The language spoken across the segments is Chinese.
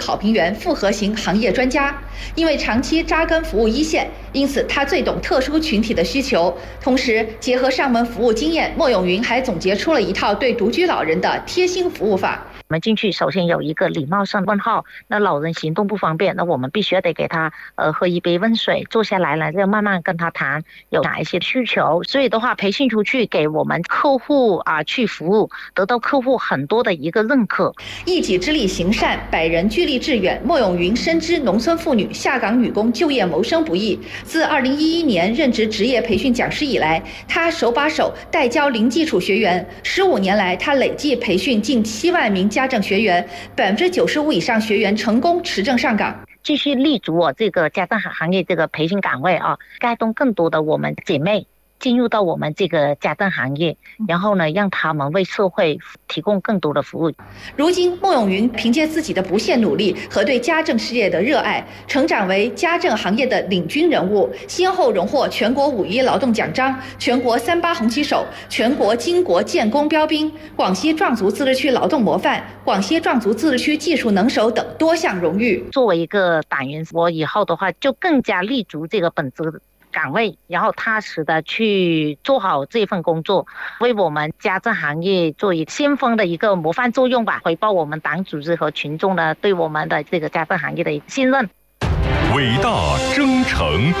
考评员复合型行业专家。因为长期扎根服务一线，因此他最懂特殊群体的需求。同时，结合上门服务经验，莫永云还总结出了一套对独居老人的贴心服务法。 我们进去首先有一个礼貌性问候，那老人行动不方便，那我们必须得给他喝一杯温水，坐下来了，再慢慢跟他谈有哪一些需求。所以的话，培训出去给我们客户去服务，得到客户很多的一个认可。 一己之力行善，百人聚力致远。莫永云深知农村妇女、下岗女工就业谋生不易，自2011年任职职业培训讲师以来，他手把手带教零基础学员。15年来，他累计培训近7万名家政学员，95%以上学员成功持证上岗。 继续立足我这个家政行业这个培训岗位带动更多的我们姐妹进入到我们这个家政行业，然后呢，让他们为社会提供更多的服务。 如今，莫永云凭借自己的不懈努力和对家政事业的热爱，成长为家政行业的领军人物，先后荣获全国5·1劳动奖章、全国3·8红旗手、全国巾帼建功标兵、广西壮族自治区劳动模范、广西壮族自治区技术能手等多项荣誉。 作为一个党员，我以后的话就更加立足这个本职岗位，然后踏实的去做好这份工作，为我们家政行业做一先锋的一个模范作用吧，回报我们党组织和群众呢对我们的这个家政行业的信任。 伟大征程。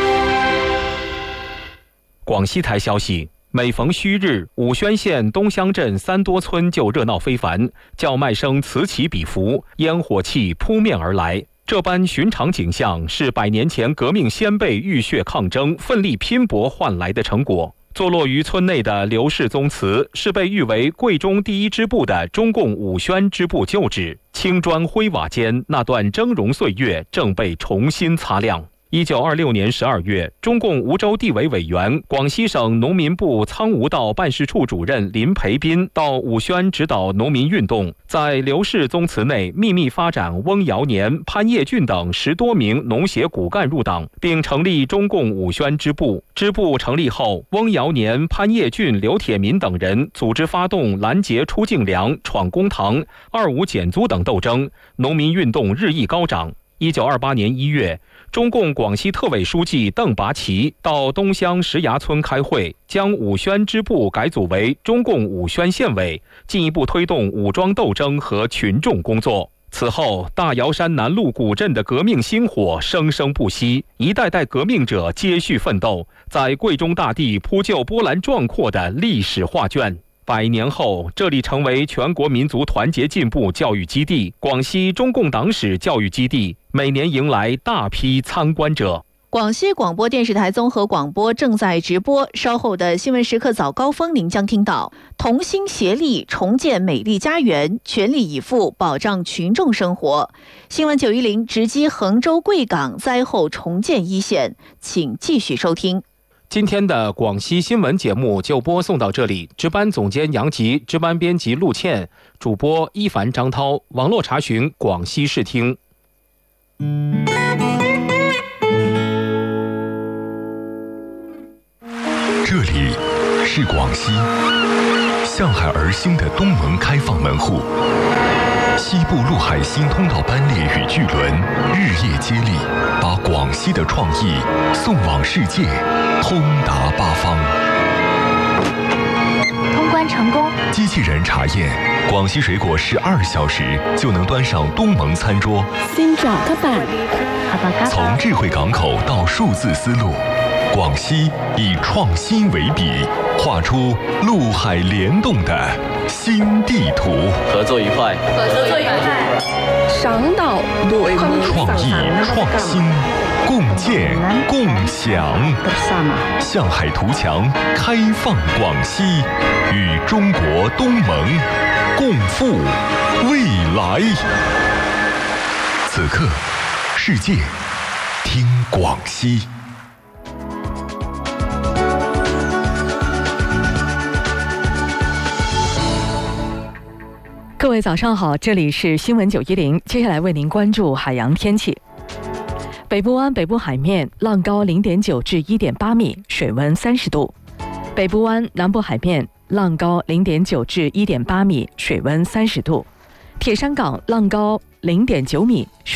广西台消息，每逢戌日，武宣县东乡镇三多村就热闹非凡，叫卖声此起彼伏，烟火气扑面而来。这般寻常景象是100年前革命先辈浴血抗争、奋力拼搏换来的成果。坐落于村内的刘氏宗祠是被誉为贵中第一支部的中共武宣支部旧址，青砖灰瓦间那段峥嵘岁月正被重新擦亮。1926年12月，中共梧州地委委员、广西省农民部苍梧道办事处主任林培斌到武宣指导农民运动，在刘氏宗祠内秘密发展翁尧年、潘业俊等10多名农协骨干入党，并成立中共武宣支部。支部成立后，翁尧年、潘业俊、刘铁民等人组织发动拦截出境粮、闯公堂、25减租等斗争，农民运动日益高涨。1928年1月，中共广西特委书记邓拔旗到东乡石崖村开会，将武宣支部改组为中共武宣县委，进一步推动武装斗争和群众工作。此后，大瑶山南路古镇的革命星火生生不息，一代代革命者接续奋斗，在贵中大地铺就波澜壮阔的历史画卷。100年后，这里成为全国民族团结进步教育基地、广西中共党史教育基地，每年迎来大批参观者。 广西广播电视台综合广播正在直播，稍后的新闻时刻早高峰您将听到：同心协力重建美丽家园，全力以赴保障群众生活。新闻910直击衡州贵港灾后重建一线，请继续收听。 今天的广西新闻节目就播送到这里，值班总监杨吉，值班编辑陆倩，主播一凡、张涛，网络查询广西视听。 这里是广西，向海而兴的东盟开放门户，西部陆海新通道班列与巨轮日夜接力，把广西的创意送往世界，通达八方。 通关成功。 机器人查验，广西水果12小时就能端上东盟餐桌。 xin chào các bạn。 从智慧港口到数字丝路，广西以创新为笔，画出陆海联动的新地图。 合作愉快， 合作愉快。赏岛đổi mới， 创意创新，共建共享。向海图强，开放广西，与中国东盟共赴未来。此刻，世界听广西。 各位早上好，这里是新闻910，接下来为您关注海洋天气。北部湾北部海面浪高0.9至1.8米，水温30度；北部湾南部海面浪高0.9至1.8米，水温30度；铁山港浪高0.9米。